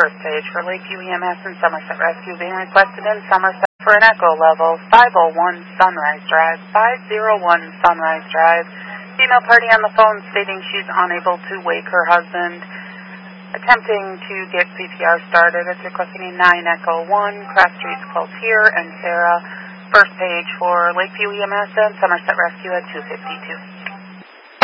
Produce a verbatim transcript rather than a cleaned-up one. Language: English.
First page for Lakeview E M S and Somerset Rescue being requested in Somerset for an echo level five oh one Sunrise Drive, five oh one Sunrise Drive. Female party on the phone stating she's unable to wake her husband. Attempting to get C P R started. It's requesting a nine Echo one, Cross Streets Cloutier and Sarah. First page for Lakeview E M S and Somerset Rescue at two fifty-two.